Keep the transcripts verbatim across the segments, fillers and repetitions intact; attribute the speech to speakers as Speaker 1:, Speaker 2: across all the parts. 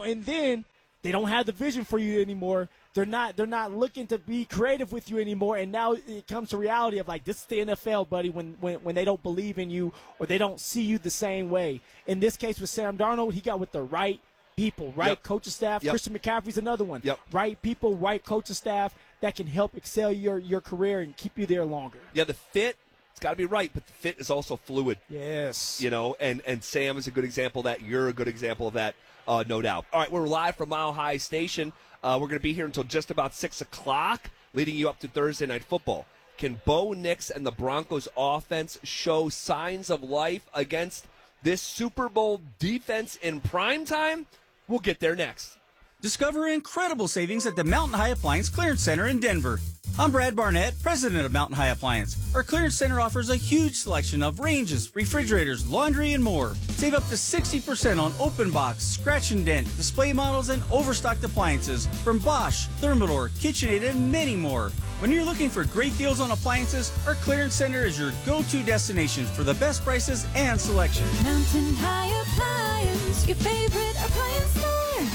Speaker 1: know, and then they don't have the vision for you anymore. They're not they're not looking to be creative with you anymore, and now it comes to reality of like, this is the N F L, buddy, when, when, when they don't believe in you or they don't see you the same way. In this case with Sam Darnold, he got with the right people, right
Speaker 2: yep.
Speaker 1: coaching staff.
Speaker 2: Yep.
Speaker 1: Christian McCaffrey's another one.
Speaker 2: Yep.
Speaker 1: Right people, right coaching staff that can help excel your, your career and keep you there longer.
Speaker 2: Yeah, the fit, it's got to be right, but the fit is also fluid.
Speaker 1: Yes.
Speaker 2: You know, and, and Sam is a good example of that. You're a good example of that, uh, no doubt. All right, we're live from Mile High Station. Uh, we're going to be here until just about six o'clock, leading you up to Thursday Night Football. Can Bo Nix and the Broncos offense show signs of life against this Super Bowl defense in prime time? We'll get there next.
Speaker 3: Discover incredible savings at the Mountain High Appliance Clearance Center in Denver. I'm Brad Barnett, president of Mountain High Appliance. Our clearance center offers a huge selection of ranges, refrigerators, laundry, and more. Save up to sixty percent on open box, scratch and dent, display models, and overstocked appliances from Bosch, Thermador, KitchenAid, and many more. When you're looking for great deals on appliances, our clearance center is your go-to destination for the best prices and selection.
Speaker 4: Mountain High Appliance, your favorite appliance store.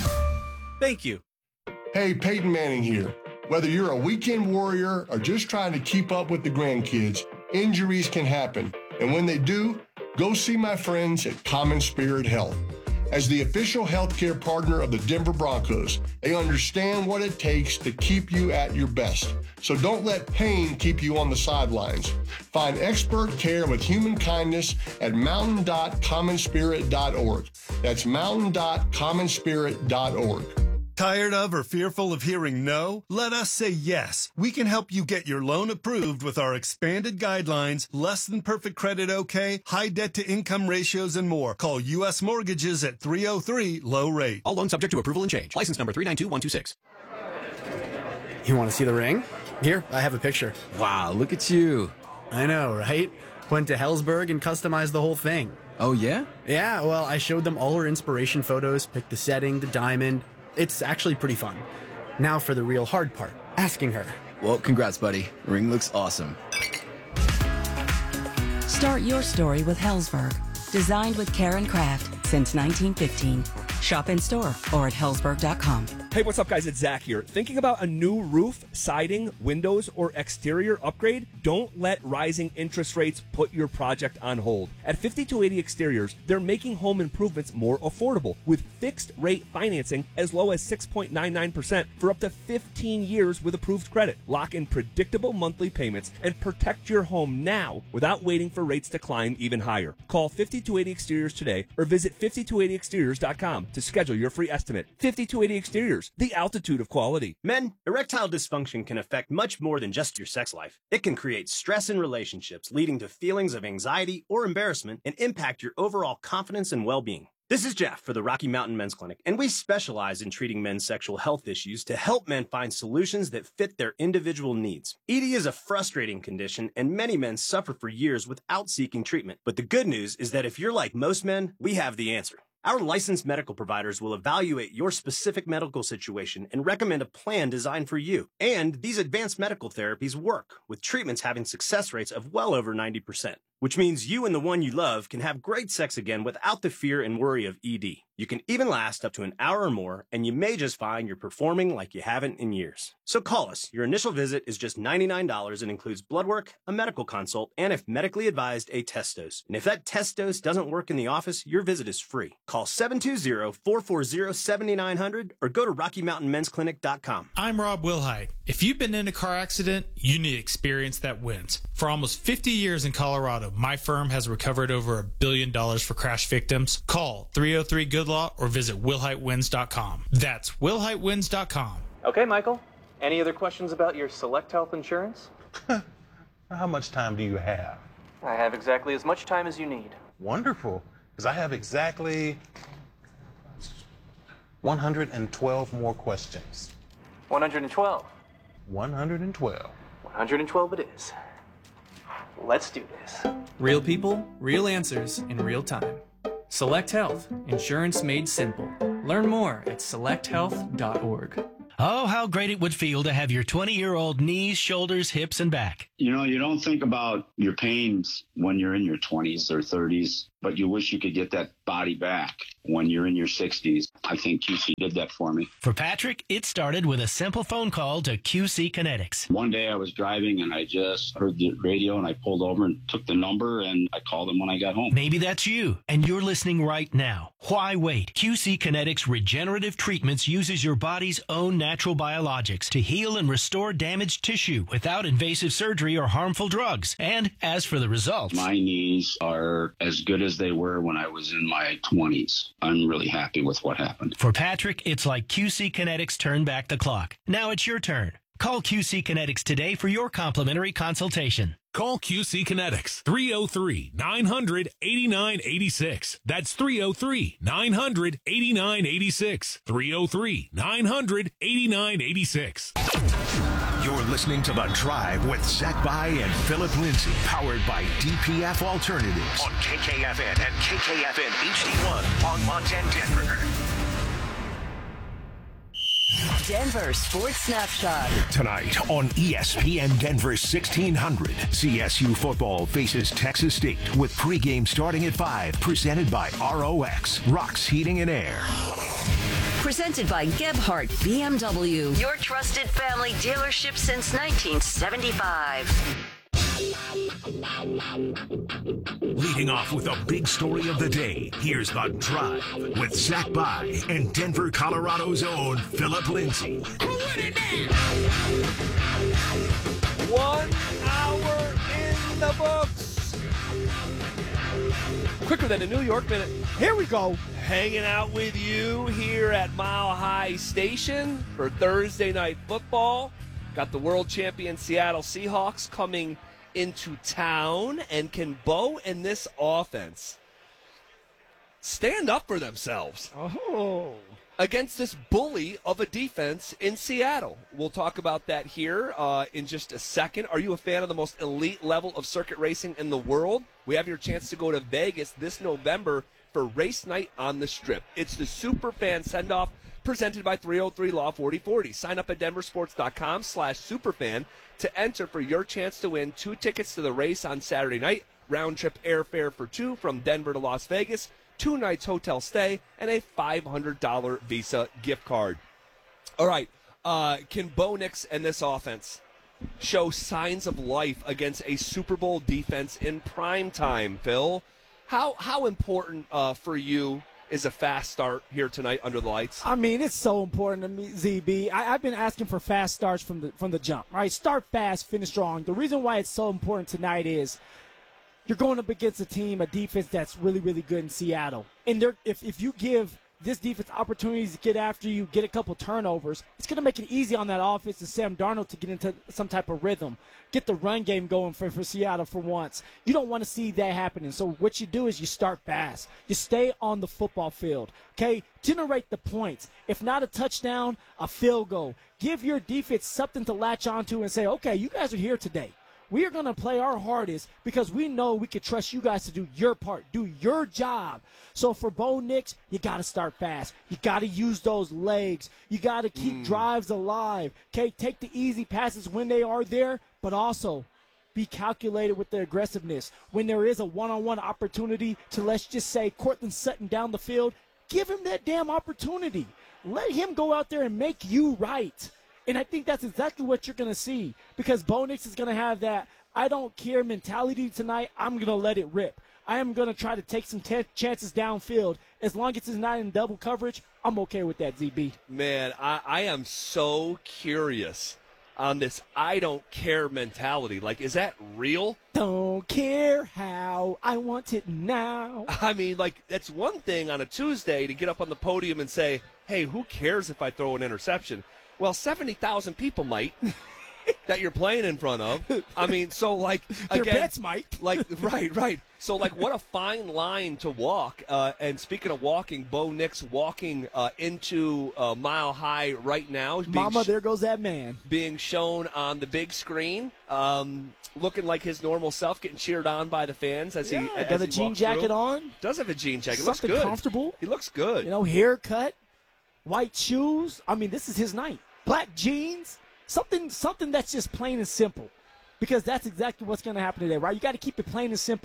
Speaker 3: Thank you.
Speaker 5: Hey, Peyton Manning here. Whether you're a weekend warrior or just trying to keep up with the grandkids, injuries can happen. And when they do, go see my friends at Common Spirit Health. As the official healthcare partner of the Denver Broncos, they understand what it takes to keep you at your best. So don't let pain keep you on the sidelines. Find expert care with human kindness at mountain dot common spirit dot org. That's mountain dot common spirit dot org.
Speaker 6: Tired of or fearful of hearing no? Let us say yes. We can help you get your loan approved with our expanded guidelines, less than perfect credit okay, high debt to income ratios, and more. Call U S Mortgages at three oh three, low rate.
Speaker 7: All loans subject to approval and change. License number three nine two one two six.
Speaker 8: You want to see the ring? Here, I have a picture.
Speaker 7: Wow, look at you.
Speaker 8: I know, right? Went to Hellsberg and customized the whole thing.
Speaker 7: Oh, yeah?
Speaker 8: Yeah, well, I showed them all her inspiration photos, picked the setting, the diamond. It's actually pretty fun. Now for the real hard part, asking her.
Speaker 7: Well, congrats, buddy. Ring looks awesome.
Speaker 9: Start your story with Hellsberg. Designed with care and craft since nineteen fifteen. Shop in store or at hellsberg dot com.
Speaker 2: Hey, what's up, guys? It's Zach here. Thinking about a new roof, siding, windows, or exterior upgrade? Don't let rising interest rates put your project on hold. At fifty-two eighty Exteriors, they're making home improvements more affordable with fixed-rate financing as low as six point nine nine percent for up to fifteen years with approved credit. Lock in predictable monthly payments and protect your home now without waiting for rates to climb even higher. Call fifty-two eighty Exteriors today or visit fifty-two eighty exteriors dot com to schedule your free estimate. fifty-two eighty Exteriors, the altitude of quality.
Speaker 10: Men, erectile dysfunction can affect much more than just your sex life. It can create stress in relationships, leading to feelings of anxiety or embarrassment, and impact your overall confidence and well-being. This is Jeff for the Rocky Mountain Men's Clinic, and we specialize in treating men's sexual health issues to help men find solutions that fit their individual needs. E D is a frustrating condition, and many men suffer for years without seeking treatment. But the good news is that if you're like most men, we have the answer. Our licensed medical providers will evaluate your specific medical situation and recommend a plan designed for you. And these advanced medical therapies work, with treatments having success rates of well over ninety percent. Which means you and the one you love can have great sex again without the fear and worry of E D. You can even last up to an hour or more, and you may just find you're performing like you haven't in years. So call us. Your initial visit is just ninety-nine dollars and includes blood work, a medical consult, and if medically advised, a test dose. And if that test dose doesn't work in the office, your visit is free. Call seven two zero, four four zero, seven nine zero zero or go to rocky mountain men's clinic dot com.
Speaker 11: I'm Rob Wilhite. If you've been in a car accident, you need experience that wins. For almost fifty years in Colorado, my firm has recovered over a billion dollars for crash victims. Call three oh three good law or visit wilhite wins dot com. That's wilhite wins dot com.
Speaker 12: Okay, Michael. Any other questions about your Select Health insurance?
Speaker 13: How much time do you have?
Speaker 12: I have exactly as much time as you need.
Speaker 13: Wonderful, because I have exactly one hundred twelve more questions.
Speaker 12: one hundred twelve.
Speaker 13: one hundred twelve.
Speaker 12: one hundred twelve it is. Let's do this.
Speaker 14: Real people, real answers in real time. Select Health, insurance made simple. Learn more at select health dot org.
Speaker 15: Oh, how great it would feel to have your twenty-year-old knees, shoulders, hips, and back.
Speaker 16: You know, you don't think about your pains when you're in your twenties or thirties. but you wish you could get that body back when you're in your sixties. I think Q C did that for me.
Speaker 15: For Patrick, it started with a simple phone call to Q C Kinetics.
Speaker 16: One day I was driving and I just heard the radio and I pulled over and took the number and I called them when I got home.
Speaker 15: Maybe that's you, and you're listening right now. Why wait? Q C Kinetics Regenerative Treatments uses your body's own natural biologics to heal and restore damaged tissue without invasive surgery or harmful drugs. And as for the results,
Speaker 16: my knees are as good as they were when I was in my twenties. I'm really happy with what happened.
Speaker 15: For Patrick, it's like Q C Kinetics turned back the clock. Now it's your turn. Call Q C Kinetics today for your complimentary consultation.
Speaker 17: Call Q C Kinetics, three oh three, nine hundred, eighty-nine eighty-six. That's three oh three, nine hundred, eighty-nine eighty-six. three oh three, nine hundred, eighty-nine eighty-six.
Speaker 18: You're listening to The Drive with Zach By and Philip Lindsay, powered by D P F Alternatives on K K F N and K K F N H D one Longmont and Denver.
Speaker 9: Denver Sports Snapshot.
Speaker 18: Tonight on E S P N Denver sixteen hundred, C S U football faces Texas State with pregame starting at five, presented by R O X, Rocks Heating and Air.
Speaker 9: Presented by Gebhardt B M W, your trusted family dealership since nineteen seventy-five.
Speaker 18: Leading off with a big story of the day, here's The Drive with Zach By and Denver, Colorado's own Philip Lindsay.
Speaker 2: One hour in the books. Quicker than a New York minute.
Speaker 1: Here we go.
Speaker 2: Hanging out with you here at Mile High Station for Thursday Night Football. Got the world champion Seattle Seahawks coming into town, and can Bo and this offense stand up for themselves
Speaker 1: oh.
Speaker 2: against this bully of a defense in Seattle? We'll talk about that here uh, in just a second. Are you a fan of the most elite level of circuit racing in the world? We have your chance to go to Vegas this November for race night on the Strip. It's the Superfan Send-Off presented by three oh three Law forty forty. Sign up at denversports.com slash superfan to enter for your chance to win two tickets to the race on Saturday night, round-trip airfare for two from Denver to Las Vegas, two nights hotel stay, and a five hundred dollars Visa gift card. All right, uh, can Bo Nix and this offense show signs of life against a Super Bowl defense in prime time, Phil? How, how important uh, for you is a fast start here tonight under the lights?
Speaker 1: I mean, it's so important to me, Z B. I, I've been asking for fast starts from the from the jump, right? Start fast, finish strong. The reason why it's so important tonight is you're going up against a team, a defense that's really, really good in Seattle. And they're, if, if you give this defense opportunities to get after you, get a couple turnovers, it's going to make it easy on that offense and Sam Darnold to get into some type of rhythm, get the run game going for, for Seattle for once. You don't want to see that happening. So what you do is you start fast. You stay on the football field, okay? Generate the points. If not a touchdown, a field goal. Give your defense something to latch onto and say, okay, you guys are here today. We are going to play our hardest because we know we can trust you guys to do your part, do your job. So for Bo Nix, you got to start fast. You got to use those legs. You got to keep mm. drives alive. Okay, take the easy passes when they are there, but also be calculated with the aggressiveness. When there is a one-on-one opportunity to, let's just say, Cortland Sutton down the field, give him that damn opportunity. Let him go out there and make you right. And I think that's exactly what you're going to see because Bo Nix is going to have that I don't care mentality tonight. I'm going to let it rip. I am going to try to take some t- chances downfield. As long as it's not in double coverage, I'm okay with that, Z B.
Speaker 2: Man, I, I am so curious on this I don't care mentality. Like, is that real?
Speaker 1: Don't care how, I want it now.
Speaker 2: I mean, like, that's one thing on a Tuesday to get up on the podium and say, hey, who cares if I throw an interception? Well, seventy thousand people might that you're playing in front of. I mean, so, like,
Speaker 1: Your
Speaker 2: again,
Speaker 1: bets might.
Speaker 2: Like, right, right. So, like, what a fine line to walk. Uh, and speaking of walking, Bo Nix walking uh, into uh, Mile High right now.
Speaker 1: Mama,
Speaker 2: sh-
Speaker 1: there goes that man.
Speaker 2: Being shown on the big screen, um, looking like his normal self, getting cheered on by the fans as
Speaker 1: yeah,
Speaker 2: he as
Speaker 1: got
Speaker 2: he
Speaker 1: a jean
Speaker 2: walks
Speaker 1: jacket
Speaker 2: through.
Speaker 1: on.
Speaker 2: Does have a jean jacket.
Speaker 1: Something
Speaker 2: Looks good.
Speaker 1: Comfortable.
Speaker 2: He looks good.
Speaker 1: You know, haircut, white shoes. I mean, this is his night. Black jeans, something something that's just plain and simple, because that's exactly what's going to happen today, right? You got to keep it plain and simple,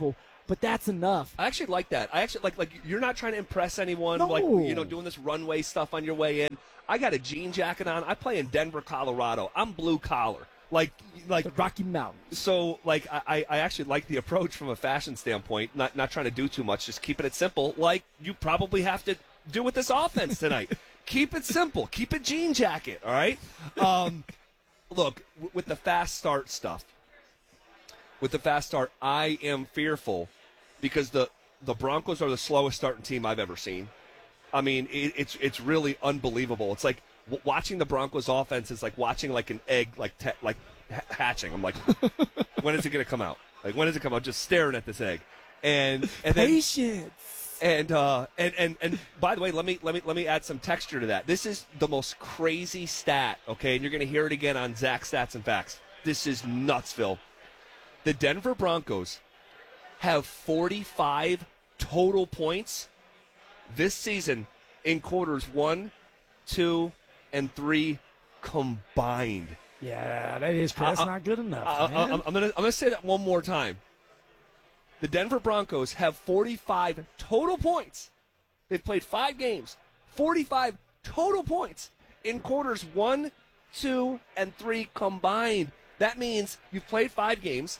Speaker 1: but that's enough.
Speaker 2: I actually like that. I actually like like you're not trying to impress anyone,
Speaker 1: No.
Speaker 2: like you know, doing this runway stuff on your way in. I got a jean jacket on. I play in Denver, Colorado. I'm blue collar, like like
Speaker 1: the Rocky Mountains.
Speaker 2: So like I, I actually like the approach from a fashion standpoint. Not not trying to do too much, just keeping it simple. Like you probably have to do with this offense tonight. Keep it simple. Keep it jean jacket. All right. Um, look w- with the fast start stuff. With the fast start, I am fearful because the the Broncos are the slowest starting team I've ever seen. I mean, it, it's it's really unbelievable. It's like w- watching the Broncos offense is like watching like an egg like te- like ha- hatching. I'm like, when is it going to come out? Like when does it come out? Just staring at this egg, and and then,
Speaker 1: Patience.
Speaker 2: and uh and and and by the way, let me let me let me add some texture to that. This is the most crazy stat. Okay, and you're going to hear it again on Zach Stats and Facts. This is Nutsville. The Denver Broncos have forty-five total points this season in quarters one, two, and three combined.
Speaker 1: Yeah, that is that's
Speaker 2: Uh,
Speaker 1: not good enough.
Speaker 2: Uh,
Speaker 1: man.
Speaker 2: I'm, I'm gonna I'm gonna say that one more time. The Denver Broncos have forty-five total points. They've played five games, forty-five total points in quarters one, two, and three combined. That means you've played five games.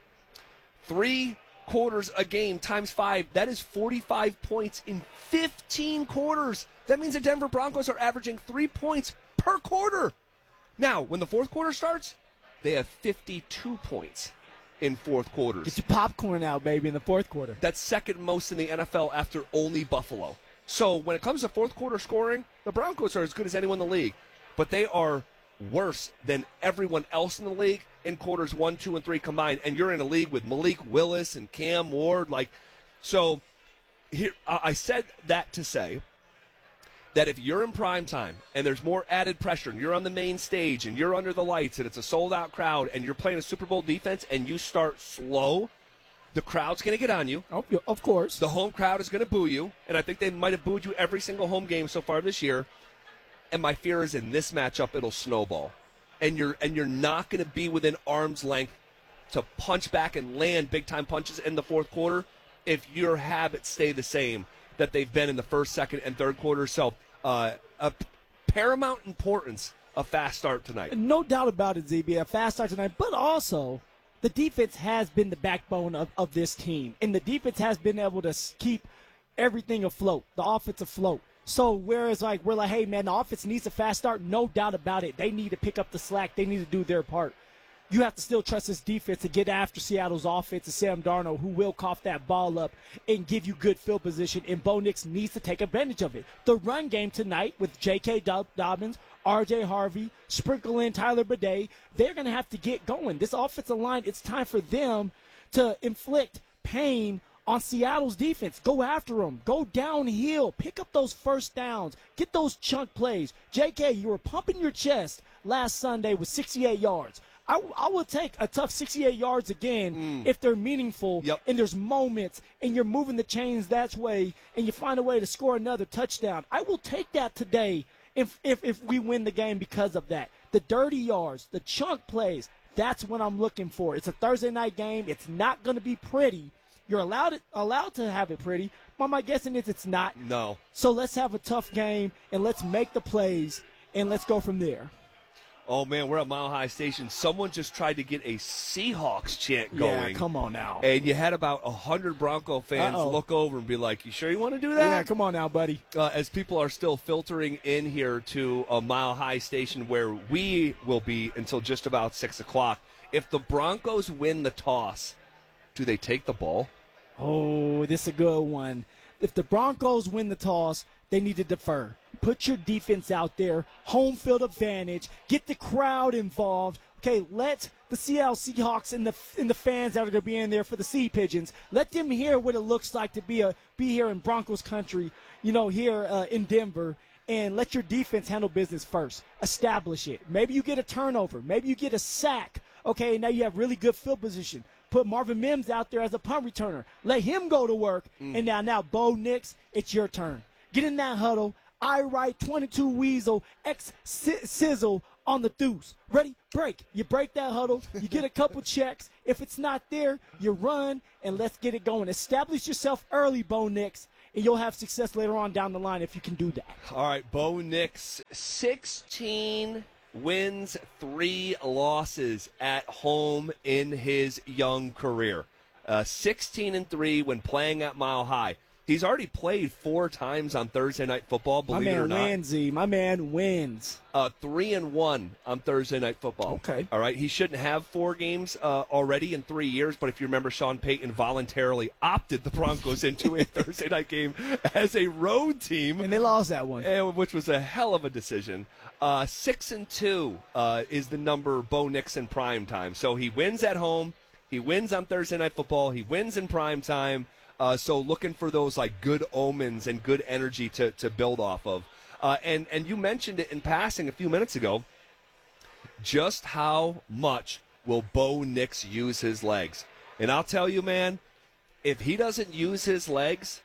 Speaker 2: Three quarters a game times five, that is forty-five points in fifteen quarters. That means the Denver Broncos are averaging three points per quarter. Now, when the fourth quarter starts, they have fifty-two points in fourth quarters.
Speaker 1: Get your popcorn out, baby, in the fourth quarter.
Speaker 2: That's second most in the N F L after only Buffalo. So when it comes to fourth quarter scoring, the Broncos are as good as anyone in the league. But they are worse than everyone else in the league in quarters one, two, and three combined. And you're in a league with Malik Willis and Cam Ward. Like, so here I said that to say that if you're in prime time and there's more added pressure and you're on the main stage and you're under the lights and it's a sold-out crowd and you're playing a Super Bowl defense and you start slow, the crowd's going to get on you.
Speaker 1: Oh, of course.
Speaker 2: The home crowd is going to boo you, and I think they might have booed you every single home game so far this year. And my fear is in this matchup it'll snowball. And you're and you're not going to be within arm's length to punch back and land big-time punches in the fourth quarter if your habits stay the same that they've been in the first, second, and third quarter. So uh, a paramount importance, a fast start tonight.
Speaker 1: No doubt about it, Z B, a fast start tonight. But also, the defense has been the backbone of, of this team. And the defense has been able to keep everything afloat, the offense afloat. So whereas like we're like, hey, man, the offense needs a fast start, no doubt about it. They need to pick up the slack. They need to do their part. You have to still trust this defense to get after Seattle's offense and Sam Darnold, who will cough that ball up and give you good field position, and Bo Nix needs to take advantage of it. The run game tonight with J K. Dobbins, R J. Harvey, sprinkle in Tyler Bidet, they're going to have to get going. This offensive line, it's time for them to inflict pain on Seattle's defense. Go after them. Go downhill. Pick up those first downs. Get those chunk plays. J K, you were pumping your chest last Sunday with sixty-eight yards. I, I will take a tough sixty-eight yards again mm. if they're meaningful
Speaker 2: yep.
Speaker 1: and there's moments and you're moving the chains that way and you find a way to score another touchdown. I will take that today if, if, if we win the game because of that. The dirty yards, the chunk plays, that's what I'm looking for. It's a Thursday night game. It's not going to be pretty. You're allowed it, allowed to have it pretty, but my guessing is it's not.
Speaker 2: No.
Speaker 1: So let's have a tough game, and let's make the plays, and let's go from there.
Speaker 2: Oh, man, we're at Mile High Station. Someone just tried to get a Seahawks chant going.
Speaker 1: Yeah, come on now.
Speaker 2: And you had about one hundred Bronco fans
Speaker 1: Uh-oh.
Speaker 2: look over and be like, you sure you want to do that?
Speaker 1: Yeah, come on now, buddy.
Speaker 2: Uh, as people are still filtering in here to a Mile High Station where we will be until just about six o'clock. If the Broncos win the toss, do they take the ball?
Speaker 1: Oh, this is a good one. If the Broncos win the toss, they need to defer. Put your defense out there, home field advantage, get the crowd involved. Okay, let the Seattle Seahawks and the and the fans that are going to be in there for the Sea Pigeons, let them hear what it looks like to be a be here in Broncos country, you know, here uh, in Denver, and let your defense handle business first. Establish it. Maybe you get a turnover. Maybe you get a sack. Okay, now you have really good field position. Put Marvin Mims out there as a punt returner. Let him go to work. Mm. And now, now, Bo Nix, it's your turn. Get in that huddle. I write twenty-two Weasel, X Sizzle on the deuce. Ready? Break. You break that huddle. You get a couple checks. If it's not there, you run, and let's get it going. Establish yourself early, Bo Nix, and you'll have success later on down the line if you can do that.
Speaker 2: All right, Bo Nix, sixteen wins, three losses at home in his young career. Uh, sixteen and three when playing at Mile High. He's already played four times on Thursday Night Football, believe
Speaker 1: My man
Speaker 2: it or not.
Speaker 1: wins, Z. My man wins.
Speaker 2: Uh, three and one on Thursday Night Football.
Speaker 1: Okay.
Speaker 2: All right. He shouldn't have four games uh, already in three years, but if you remember, Sean Payton voluntarily opted the Broncos into a Thursday night game as a road team,
Speaker 1: and they lost that one,
Speaker 2: and, which was a hell of a decision. Uh, six and two uh, is the number Bo Nix in prime time. So he wins at home. He wins on Thursday Night Football. He wins in prime time. Uh, so looking for those like good omens and good energy to, to build off of. Uh, and, and you mentioned it in passing a few minutes ago, just how much will Bo Nix use his legs? And I'll tell you, man, if he doesn't use his legs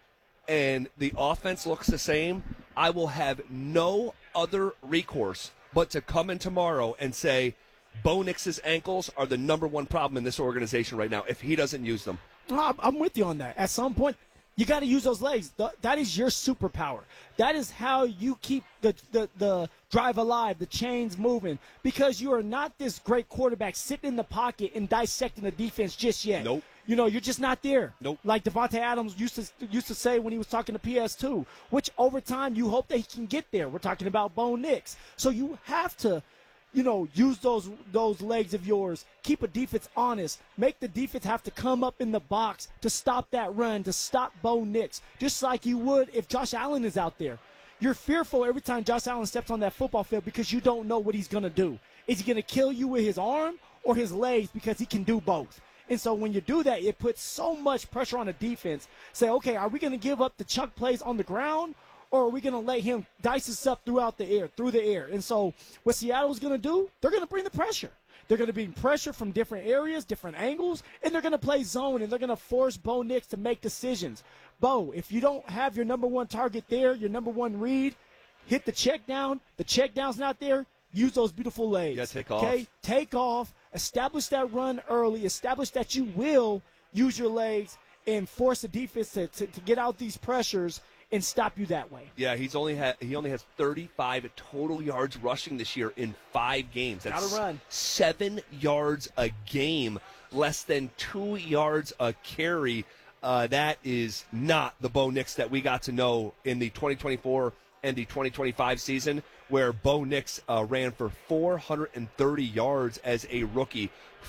Speaker 2: and the offense looks the same, I will have no other recourse but to come in tomorrow and say Bo Nix's ankles are the number one problem in this organization right now if he doesn't use them.
Speaker 1: I'm with you on that. At some point, you got to use those legs. That is your superpower. That is how you keep the, the, the drive alive, the chains moving, because you are not this great quarterback sitting in the pocket and dissecting the defense just yet.
Speaker 2: Nope.
Speaker 1: You know, you're just not there.
Speaker 2: Nope.
Speaker 1: Like Devontae Adams used to used to say when he was talking to P S two, which over time you hope that he can get there. We're talking about Bo Nix. So you have to, you know, use those those legs of yours. Keep a defense honest. Make the defense have to come up in the box to stop that run, to stop Bo Nix, just like you would if Josh Allen is out there. You're fearful every time Josh Allen steps on that football field because you don't know what he's going to do. Is he going to kill you with his arm or his legs, because he can do both? And so when you do that, it puts so much pressure on the defense. Say, okay, are we going to give up the chunk plays on the ground, or are we going to let him dice us up throughout the air, through the air? And so what Seattle's going to do, they're going to bring the pressure. They're going to bring pressure from different areas, different angles, and they're going to play zone, and they're going to force Bo Nix to make decisions. Bo, if you don't have your number one target there, your number one read, hit the check down. The check down's not there. Use those beautiful legs.
Speaker 2: Yeah, take off.
Speaker 1: Okay, take off. Establish that run early. Establish that you will use your legs and force the defense to, to, to get out these pressures and stop you that way.
Speaker 2: Yeah, he's only had he only has thirty-five total yards rushing this year in five games. That's
Speaker 1: Gotta run.
Speaker 2: Seven yards a game, less than two yards a carry. Uh, that is not the Bo Nix that we got to know in the twenty twenty-four and the twenty twenty-five season, where Bo Nix uh, ran for four hundred thirty yards as a rookie,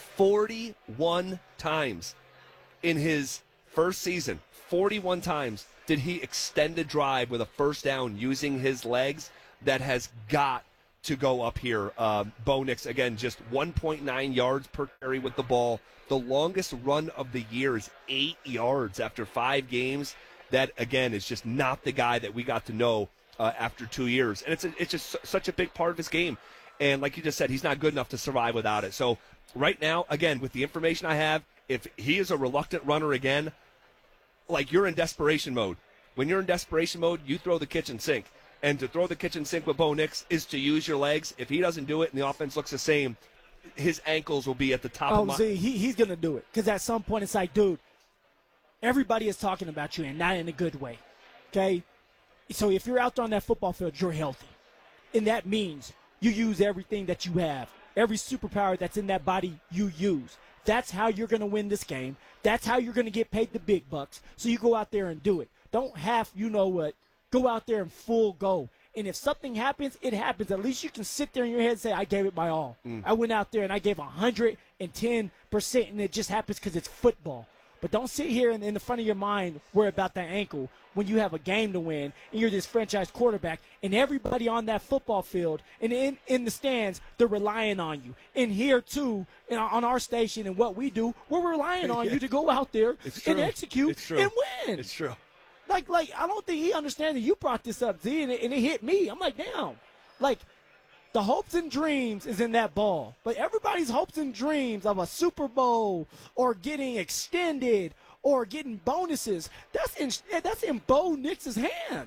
Speaker 2: forty-one times in his first season. forty-one times did he extend a drive with a first down using his legs. That has got to go up here. Uh, Bo Nix, again, just one point nine yards per carry with the ball. The longest run of the year is eight yards after five games. That, again, is just not the guy that we got to know uh, after two years. And it's a, it's just such a big part of his game. And like you just said, he's not good enough to survive without it. So right now, again, with the information I have, if he is a reluctant runner again, like you're in desperation mode. When you're in desperation mode, you throw the kitchen sink. And to throw the kitchen sink with Bo Nix is to use your legs. If he doesn't do it and the offense looks the same, his ankles will be at the top
Speaker 1: oh,
Speaker 2: of my...
Speaker 1: see, he, he's going to do it. Because at some point it's like, dude, everybody is talking about you and not in a good way. Okay? So if you're out there on that football field, you're healthy. And that means you use everything that you have. Every superpower that's in that body, you use. That's how you're going to win this game. That's how you're going to get paid the big bucks. So you go out there and do it. Don't have, you know what, go out there and full go. And if something happens, it happens. At least you can sit there in your head and say, I gave it my all. Mm. I went out there and I gave one hundred ten percent, and it just happens because it's football. But don't sit here in, in the front of your mind worry about that ankle when you have a game to win and you're this franchise quarterback and everybody on that football field and in, in the stands, they're relying on you. And here, too, in, on our station and what we do, we're relying on yeah. you to go out there and execute and win.
Speaker 2: It's true.
Speaker 1: Like, like I don't think he understands that you brought this up, Z, and it, and it hit me. I'm like, damn. Like, the hopes and dreams is in that ball. But everybody's hopes and dreams of a Super Bowl or getting extended or getting bonuses, that's in, that's in Bo Nix's hands.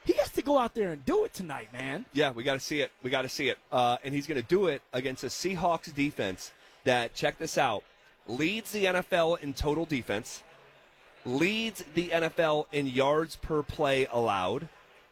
Speaker 1: He has to go out there and do it tonight, man.
Speaker 2: Yeah, we got to see it. We got to see it. Uh, and he's going to do it against a Seahawks defense that, check this out, leads the N F L in total defense, leads the N F L in yards per play allowed,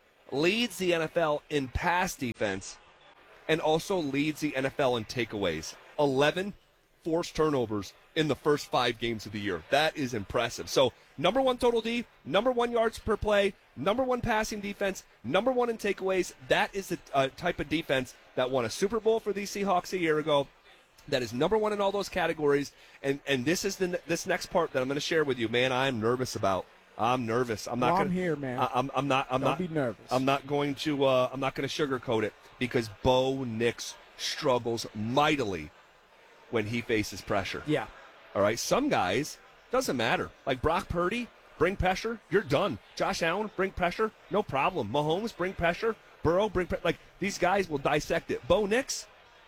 Speaker 2: leads the N F L in pass defense, and also leads the N F L in takeaways. eleven forced turnovers in the first five games of the year. That is impressive. So, number one total D, number one yards per play, number one passing defense, number one in takeaways. That is the uh, type of defense that won a Super Bowl for these Seahawks a year ago. That is number one in all those categories. And and this is the this next part that I'm going to share with you, man. I'm nervous about. I'm nervous. I'm not.
Speaker 1: Well,
Speaker 2: gonna,
Speaker 1: I'm here, man.
Speaker 2: I, I'm I'm not. I'm
Speaker 1: Don't
Speaker 2: not.
Speaker 1: be nervous.
Speaker 2: I'm not going to. Uh, I'm not going to sugarcoat it because Bo Nix struggles mightily when he faces pressure.
Speaker 1: Yeah.
Speaker 2: All right. Some guys, doesn't matter. Like Brock Purdy, bring pressure, you're done. Josh Allen, bring pressure, no problem. Mahomes, bring pressure. Burrow, bring pressure. Like, these guys will dissect it. Bo Nix,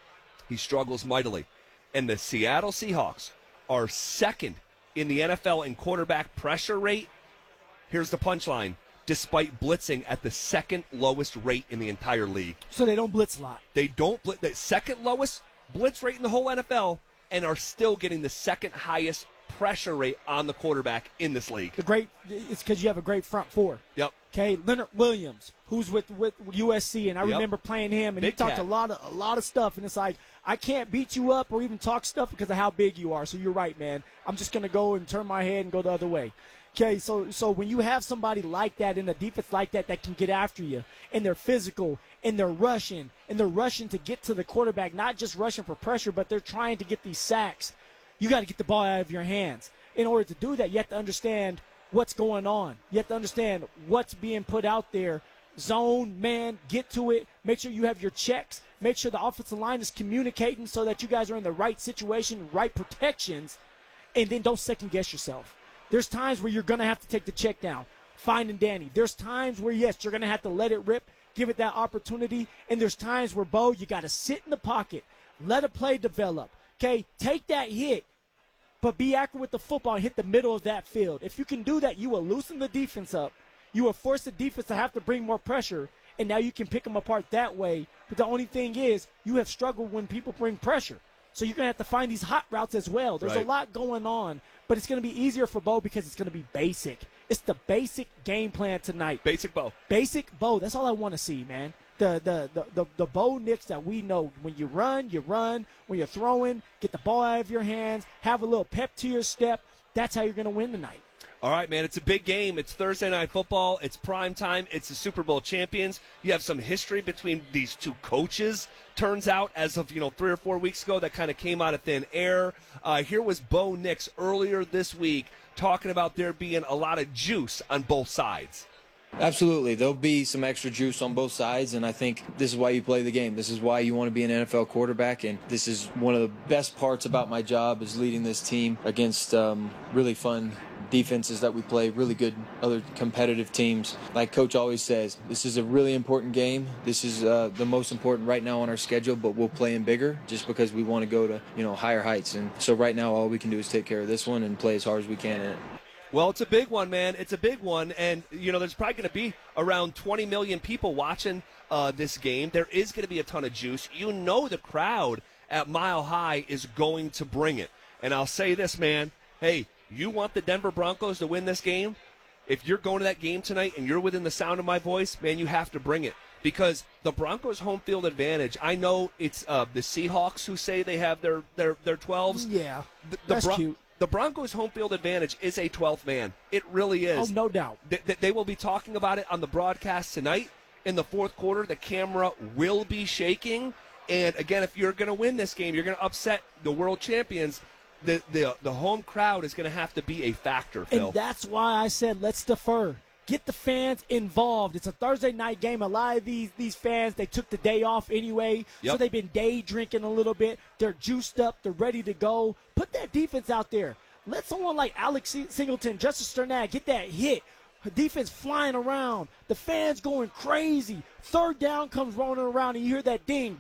Speaker 2: he struggles mightily. And the Seattle Seahawks are second in the N F L in quarterback pressure rate. Here's the punchline. Despite blitzing at the second lowest rate in the entire league.
Speaker 1: So they don't blitz a lot.
Speaker 2: They don't blitz. The second lowest blitz rate in the whole N F L, and are still getting the second highest pressure rate on the quarterback in this league.
Speaker 1: The great, it's because you have a great front four.
Speaker 2: Yep.
Speaker 1: Okay, Leonard Williams, who's with, with U S C, and I
Speaker 2: Yep.
Speaker 1: remember playing him, and
Speaker 2: Big
Speaker 1: he talked
Speaker 2: cat.
Speaker 1: a lot of a lot of stuff, and it's like, I can't beat you up or even talk stuff because of how big you are. So you're right, man. I'm just gonna go and turn my head and go the other way. Okay, so so when you have somebody like that in a defense like that that can get after you, and they're physical, and they're rushing, and they're rushing to get to the quarterback, not just rushing for pressure, but they're trying to get these sacks, you got to get the ball out of your hands. In order to do that, you have to understand what's going on. You have to understand what's being put out there. Zone, man, get to it. Make sure you have your checks. Make sure the offensive line is communicating so that you guys are in the right situation, right protections, and then don't second-guess yourself. There's times where you're going to have to take the check down, finding Danny. There's times where, yes, you're going to have to let it rip, give it that opportunity, and there's times where, Bo, you got to sit in the pocket, let a play develop, okay? Take that hit, but be accurate with the football and hit the middle of that field. If you can do that, you will loosen the defense up. You will force the defense to have to bring more pressure, and now you can pick them apart that way. But the only thing is, you have struggled when people bring pressure. So you're going to have to find these hot routes as well. There's
Speaker 2: Right.
Speaker 1: a lot going on, but it's going to be easier for Bo because it's going to be basic. It's the basic game plan tonight.
Speaker 2: Basic Bo.
Speaker 1: Basic Bo. That's all I want to see, man. The, the the the the Bo Nix that we know. When you run, you run. When you're throwing, get the ball out of your hands. Have a little pep to your step. That's how you're going to win tonight.
Speaker 2: All right, man, it's a big game. It's Thursday Night Football. It's prime time. It's the Super Bowl champions. You have some history between these two coaches, turns out, as of, you know, three or four weeks ago, that kind of came out of thin air. Uh, here was Bo Nix earlier this week talking about there being a lot of juice on both sides.
Speaker 19: Absolutely. There'll be some extra juice on both sides, and I think this is why you play the game. This is why you want to be an N F L quarterback, and this is one of the best parts about my job is leading this team against um, really fun defenses that we play, really good other competitive teams. Like Coach always says, this is a really important game. This is uh, the most important right now on our schedule, but we'll play in bigger just because we want to go to, you know, higher heights. And so right now all we can do is take care of this one and play as hard as we can in it.
Speaker 2: Well, it's a big one, man. It's a big one. And, you know, there's probably going to be around twenty million people watching uh, this game. There is going to be a ton of juice. You know the crowd at Mile High is going to bring it. And I'll say this, man. Hey, you want the Denver Broncos to win this game? If you're going to that game tonight and you're within the sound of my voice, man, you have to bring it. Because the Broncos' home field advantage, I know it's uh, the Seahawks who say they have their, their, their twelves.
Speaker 1: Yeah,
Speaker 2: The, the
Speaker 1: that's
Speaker 2: Bron-
Speaker 1: cute.
Speaker 2: The Broncos' home field advantage is a twelfth man. It really is.
Speaker 1: Oh, no doubt.
Speaker 2: They, they, they will be talking about it on the broadcast tonight. In the fourth quarter, the camera will be shaking. And, again, if you're going to win this game, you're going to upset the world champions. The, the, the home crowd is going to have to be a factor, Phil.
Speaker 1: And that's why I said let's defer. Get the fans involved. It's a Thursday night game. A lot of these these fans, they took the day off anyway,
Speaker 2: Yep.
Speaker 1: so they've been day drinking a little bit. They're juiced up. They're ready to go. Put that defense out there. Let someone like Alex Singleton, Justice Sternad get that hit. Her defense flying around. The fans going crazy. Third down comes rolling around, and you hear that ding,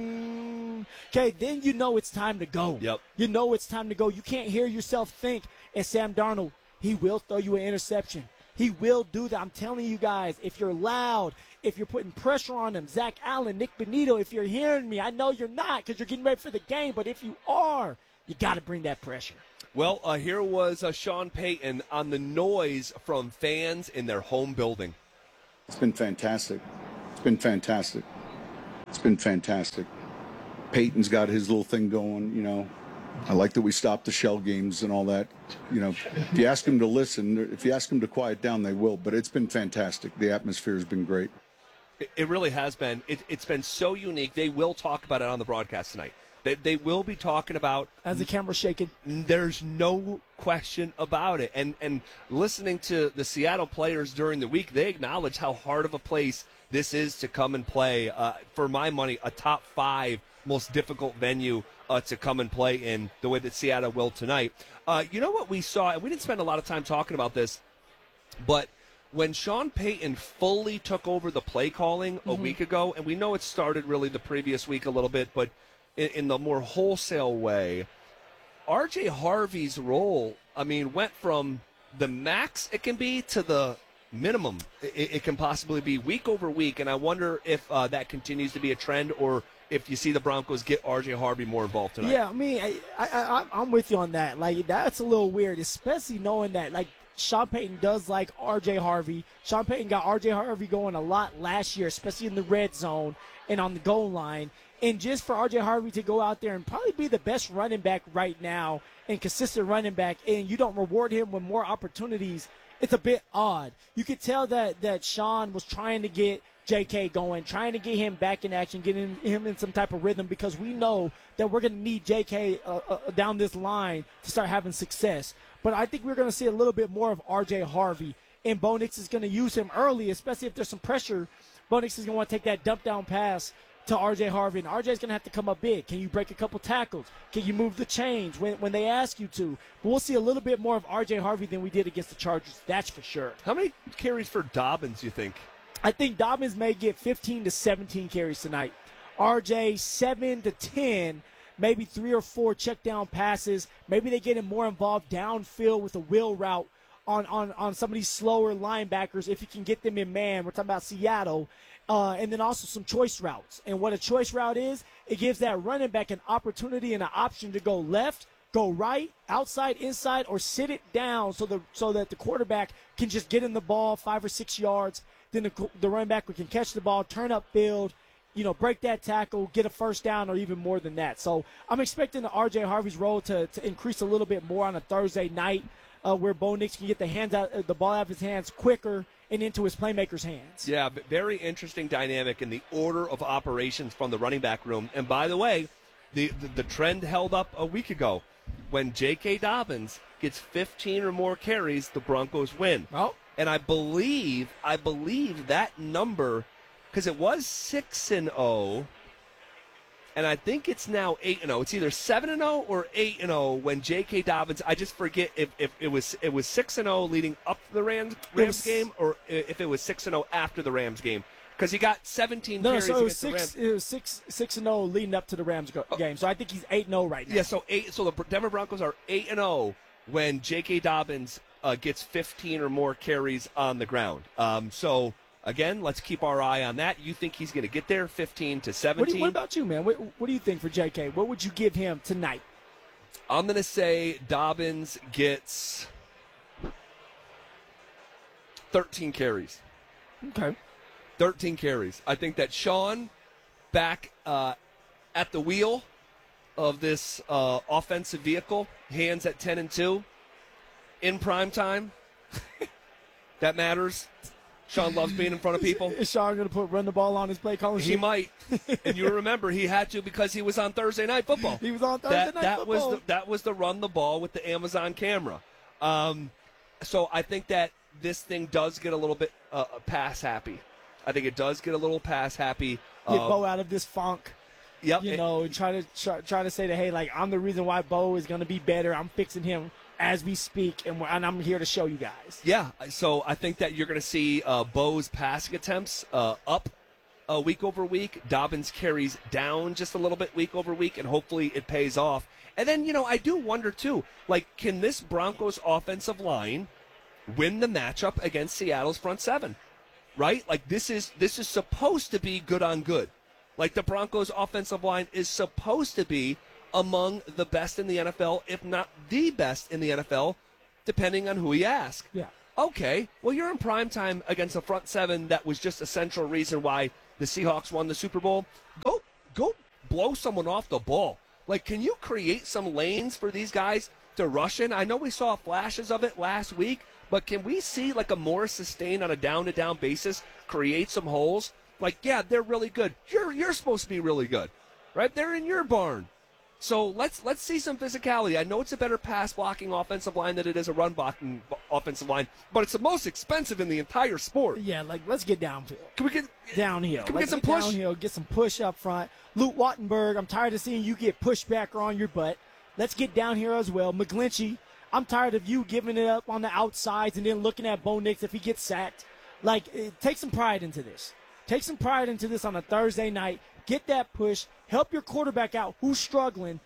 Speaker 1: boom. Okay, then you know it's time to go.
Speaker 2: Yep.
Speaker 1: You know it's time to go. You can't hear yourself think. And Sam Darnold, he will throw you an interception. He will do that. I'm telling you guys, if you're loud, if you're putting pressure on him, Zach Allen, Nick Benito, if you're hearing me, I know you're not because you're getting ready for the game, but if you are, you got to bring that pressure.
Speaker 2: Well, uh, here was uh, Sean Payton on the noise from fans in their home building.
Speaker 20: It's been fantastic. It's been fantastic. It's been fantastic. Peyton's got his little thing going, you know. I like that we stopped the shell games and all that. You know, if you ask them to listen, if you ask them to quiet down, they will. But it's been fantastic. The atmosphere has been great.
Speaker 2: It, it really has been. It, it's been so unique. They will talk about it on the broadcast tonight. They, they will be talking about
Speaker 1: as the camera's shaking.
Speaker 2: There's no question about it. And and listening to the Seattle players during the week, they acknowledge how hard of a place this is to come and play. Uh, for my money, a top five most difficult venue uh, to come and play in the way that Seattle will tonight. Uh, you know what we saw, and we didn't spend a lot of time talking about this, but when Sean Payton fully took over the play calling a
Speaker 1: Mm-hmm.
Speaker 2: week ago, and we know it started really the previous week a little bit, but in, in the more wholesale way, R J Harvey's role, I mean, went from the max it can be to the minimum it, it can possibly be week over week, and I wonder if uh, that continues to be a trend or if you see the Broncos get R J Harvey more involved tonight.
Speaker 1: Yeah, I mean, I, I, I, I'm with you on that. Like, that's a little weird, especially knowing that, like, Sean Payton does like R J Harvey. Sean Payton got R J Harvey going a lot last year, especially in the red zone and on the goal line. And just for R J Harvey to go out there and probably be the best running back right now and consistent running back, and you don't reward him with more opportunities, it's a bit odd. You could tell that, that Sean was trying to get J K going, trying to get him back in action, getting him in some type of rhythm, because we know that we're going to need J K uh, uh, down this line to start having success. But I think we're going to see a little bit more of R J Harvey, and Bo Nix is going to use him early, especially if there's some pressure. Bo Nix is going to want to take that dump down pass to R J Harvey, and R J's going to have to come up big. Can you break a couple tackles? Can you move the chains when, when they ask you to? But we'll see a little bit more of R J Harvey than we did against the Chargers, that's for sure.
Speaker 2: How many carries for Dobbins, you think?
Speaker 1: I think Dobbins may get fifteen to seventeen carries tonight. R J, seven to ten, maybe three or four check down passes. Maybe they get him more involved downfield with a wheel route on, on, on some of these slower linebackers if you can get them in man. We're talking about Seattle. Uh, and then also some choice routes. And what a choice route is, it gives that running back an opportunity and an option to go left, go right, outside, inside, or sit it down so the so that the quarterback can just get in the ball five or six yards. Then the, the running back can catch the ball, turn upfield, you know, break that tackle, get a first down, or even more than that. So I'm expecting the R J Harvey's role to, to increase a little bit more on a Thursday night, uh, where Bo Nix can get the hands out, the ball out of his hands quicker and into his playmakers' hands.
Speaker 2: Yeah, very interesting dynamic in the order of operations from the running back room. And by the way, the, the, the trend held up a week ago. When J K. Dobbins gets fifteen or more carries, the Broncos win.
Speaker 1: Oh.
Speaker 2: And I believe, I believe that number, because it was six and oh, and I think it's now eight and oh. It's either seven and oh or eight and oh when J K. Dobbins. I just forget if, if it was it was six and oh leading up to the Rams Rams
Speaker 1: was,
Speaker 2: game, or if it was six and oh after the Rams game, because he got seventeen
Speaker 1: no,
Speaker 2: carries
Speaker 1: so it was
Speaker 2: against the
Speaker 1: six,
Speaker 2: Rams.
Speaker 1: it was six, six and oh leading up to the Rams go- game. So I think he's eight and oh right now.
Speaker 2: Yeah, so eight. So the Denver Broncos are eight and oh when J K. Dobbins uh, gets fifteen or more carries on the ground. Um, so. Again, let's keep our eye on that. You think he's going to get there, fifteen to seventeen?
Speaker 1: What, do you, what about you, man? What, what do you think for J K? What would you give him tonight?
Speaker 2: I'm going to say Dobbins gets thirteen carries.
Speaker 1: Okay.
Speaker 2: thirteen carries. I think that Sean, back uh, at the wheel of this uh, offensive vehicle, hands at ten and two, in prime time, that matters. Sean loves being in front of people.
Speaker 1: Is Sean going to put run the ball on his play calling sheet?
Speaker 2: He might. And you remember, he had to because he was on Thursday Night Football.
Speaker 1: He was on Thursday
Speaker 2: that,
Speaker 1: Night
Speaker 2: that
Speaker 1: Football.
Speaker 2: Was the, that was the run the ball with the Amazon camera. Um, so I think that this thing does get a little bit uh, pass happy. I think it does get a little pass happy.
Speaker 1: Get
Speaker 2: Um,
Speaker 1: Bo out of this funk.
Speaker 2: Yep.
Speaker 1: You know, and try to try, try to say that, hey, like, I'm the reason why Bo is going to be better. I'm fixing him as we speak, and, we're, and I'm here to show you guys.
Speaker 2: Yeah, so I think that you're going to see uh, Bo's passing attempts uh, up uh, week over week. Dobbins carries down just a little bit week over week, and hopefully it pays off. And then, you know, I do wonder, too, like, can this Broncos offensive line win the matchup against Seattle's front seven, right? Like this is this is supposed to be good on good. Like the Broncos' offensive line is supposed to be among the best in the N F L, if not the best in the N F L, depending on who you ask.
Speaker 1: Yeah.
Speaker 2: Okay, well, you're in prime time against a front seven that was just a central reason why the Seahawks won the Super Bowl. Go, go blow someone off the ball. Like, can you create some lanes for these guys to rush in? I know we saw flashes of it last week, but can we see like a more sustained on a down-to-down basis, create some holes? Like, yeah, they're really good. You're you're supposed to be really good, right? They're in your barn. So let's let's see some physicality. I know it's a better pass blocking offensive line than it is a run blocking offensive line, but it's the most expensive in the entire sport.
Speaker 1: Yeah, like let's get downhill.
Speaker 2: Can we get
Speaker 1: downhill?
Speaker 2: Can we
Speaker 1: let's
Speaker 2: get some push?
Speaker 1: Downhill, get some push up front. Luke Wattenberg, I'm tired of seeing you get pushed back or on your butt. Let's get down here as well. McGlinchey, I'm tired of you giving it up on the outsides and then looking at Bo Nix if he gets sacked. Like, take some pride into this. Take some pride into this on a Thursday night. Get that push. Help your quarterback out who's struggling.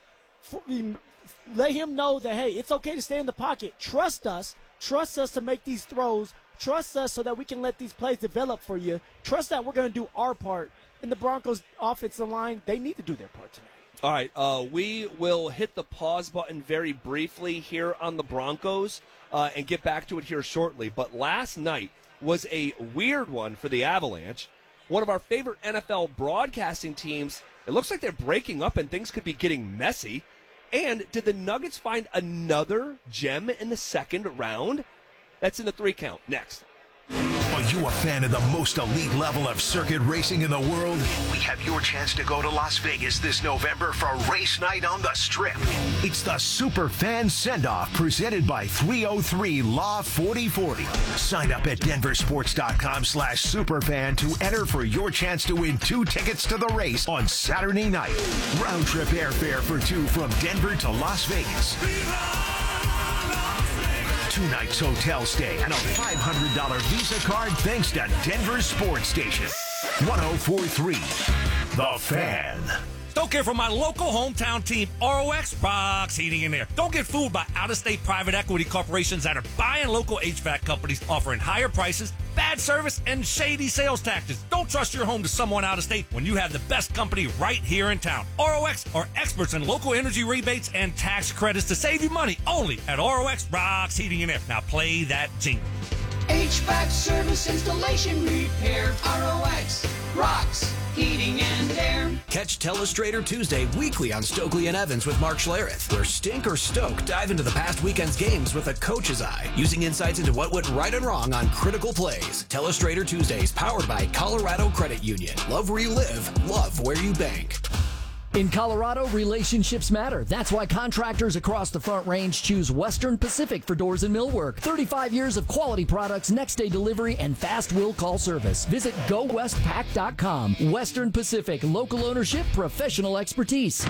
Speaker 1: Let him know that, hey, it's okay to stay in the pocket. Trust us. Trust us to make these throws. Trust us so that we can let these plays develop for you. Trust that we're going to do our part. And the Broncos offensive line, they need to do their part tonight.
Speaker 2: All right, uh, we will hit the pause button very briefly here on the Broncos uh, and get back to it here shortly. But last night was a weird one for the Avalanche. One of our favorite N F L broadcasting teams, it looks like they're breaking up and things could be getting messy. And did the Nuggets find another gem in the second round? That's in the three count. Next.
Speaker 18: Are you a fan of the most elite level of circuit racing in the world? We have your chance to go to Las Vegas this November for race night on the Strip. It's the Superfan Send-Off presented by three oh three Law forty forty. Sign up at denversports.com slash superfan to enter for your chance to win two tickets to the race on Saturday night. Round trip airfare for two from Denver to Las Vegas. Two nights hotel stay and a five hundred dollars Visa card thanks to Denver Sports Station. one oh four point three The Fan.
Speaker 21: Don't care for my local hometown team, R O X rocks heating and air. Don't get fooled by out-of-state private equity corporations that are buying local H V A C companies, offering higher prices, bad service, and shady sales tactics. Don't trust your home to someone out of state when you have the best company right here in town. R O X are experts in local energy rebates and tax credits to save you money only at R O X rocks heating and air. Now play that jingle.
Speaker 4: H V A C service, installation, repair. R O X rocks heating and air.
Speaker 7: Catch Telestrator Tuesday weekly on Stokely and Evans with Mark Schlereth, where Stink or Stoke dive into the past weekend's games with a coach's eye, using insights into what went right and wrong on critical plays. Telestrator Tuesdays, powered by Colorado Credit Union. Love where you live, love where you bank.
Speaker 22: In Colorado, relationships matter. That's why contractors across the Front Range choose Western Pacific for doors and millwork. thirty-five years of quality products, next day delivery, and fast will call service. Visit go west pac dot com. Western Pacific, local ownership, professional expertise.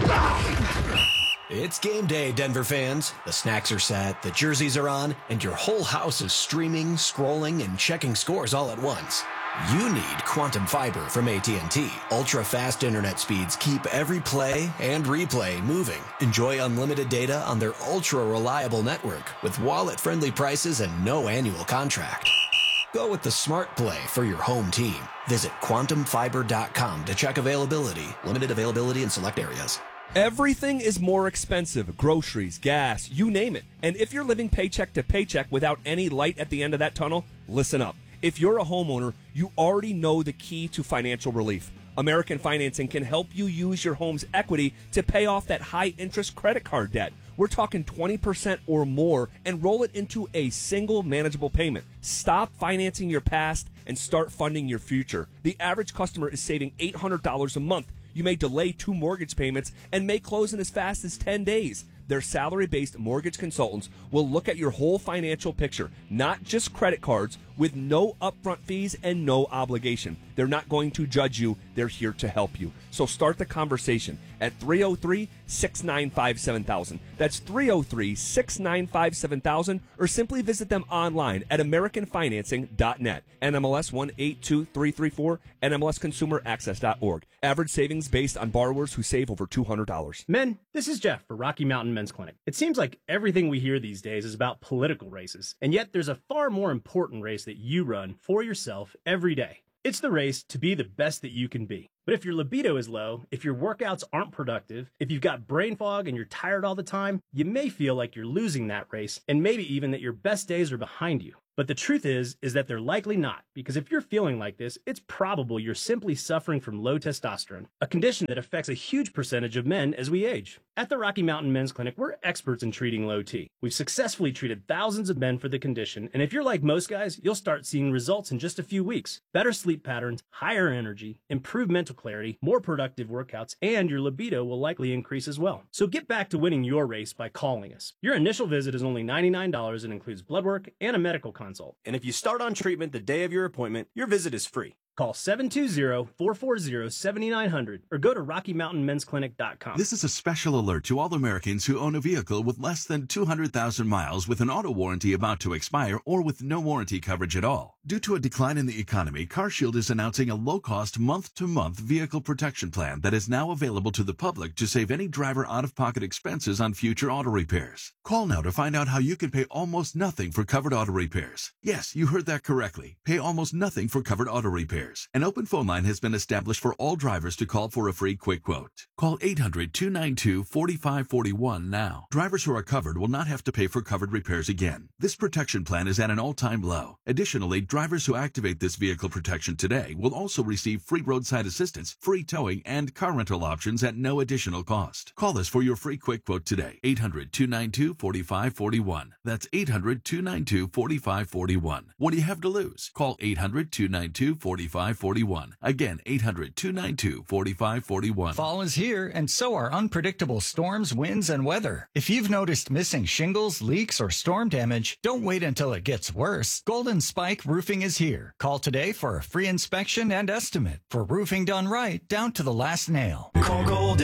Speaker 7: It's game day, Denver fans. The snacks are set, the jerseys are on, and your whole house is streaming, scrolling, and checking scores all at once. You need Quantum Fiber from A T and T. Ultra-fast internet speeds keep every play and replay moving. Enjoy unlimited data on their ultra-reliable network with wallet-friendly prices and no annual contract. Go with the smart play for your home team. Visit quantum fiber dot com to check availability. Limited availability in select areas.
Speaker 2: Everything is more expensive. Groceries, gas, you name it. And if you're living paycheck to paycheck without any light at the end of that tunnel, listen up. If you're a homeowner, you already know the key to financial relief. American Financing can help you use your home's equity to pay off that high-interest credit card debt. We're talking twenty percent or more, and roll it into a single manageable payment. Stop financing your past and start funding your future. The average customer is saving eight hundred dollars a month. You may delay two mortgage payments and may close in as fast as ten days. Their salary-based mortgage consultants will look at your whole financial picture, not just credit cards, with no upfront fees and no obligation. Their They're not going to judge you. They're here to help you. So start the conversation at three oh three, six nine five, seven thousand. That's three oh three, six nine five, seven thousand, or simply visit them online at american financing dot net. N M L S one eight two three three four, N M L S consumer access dot org. Average savings based on borrowers who save over two hundred dollars.
Speaker 10: Men, this is Jeff for Rocky Mountain Men's Clinic. It seems like everything we hear these days is about political races, and yet there's a far more important race that you run for yourself every day. It's the race to be the best that you can be. But if your libido is low, if your workouts aren't productive, if you've got brain fog and you're tired all the time, you may feel like you're losing that race, and maybe even that your best days are behind you. But the truth is, is that they're likely not, because if you're feeling like this, it's probable you're simply suffering from low testosterone, a condition that affects a huge percentage of men as we age. At the Rocky Mountain Men's Clinic, we're experts in treating low T. We've successfully treated thousands of men for the condition, and if you're like most guys, you'll start seeing results in just a few weeks. Better sleep patterns, higher energy, improved mental clarity, more productive workouts, and your libido will likely increase as well. So get back to winning your race by calling us. Your initial visit is only ninety-nine dollars and includes blood work and a medical consult. And if you start on treatment the day of your appointment, your visit is free. Call seven two zero, four four zero, seven nine zero zero or go to rocky mountain men's clinic dot com.
Speaker 3: This is a special alert to all Americans who own a vehicle with less than two hundred thousand miles with an auto warranty about to expire or with no warranty coverage at all. Due to a decline in the economy, CarShield is announcing a low-cost month-to-month vehicle protection plan that is now available to the public to save any driver out-of-pocket expenses on future auto repairs. Call now to find out how you can pay almost nothing for covered auto repairs. Yes, you heard that correctly. Pay almost nothing for covered auto repairs. An open phone line has been established for all drivers to call for a free quick quote. Call eight hundred, two nine two, four five four one now. Drivers who are covered will not have to pay for covered repairs again. This protection plan is at an all-time low. Additionally, drivers who activate this vehicle protection today will also receive free roadside assistance, free towing, and car rental options at no additional cost. Call us for your free quick quote today. eight hundred, two nine two, four five four one. That's eight hundred, two nine two, four five four one. What do you have to lose? Call eight hundred, two nine two, four five four one. Again, eight hundred, two nine two, four five four one.
Speaker 5: Fall is here, and so are unpredictable storms, winds, and weather. If you've noticed missing shingles, leaks, or storm damage, don't wait until it gets worse. Golden Spike Roofing is here. Call today for a free inspection and estimate. For roofing done right, down to the last nail. Call Golden.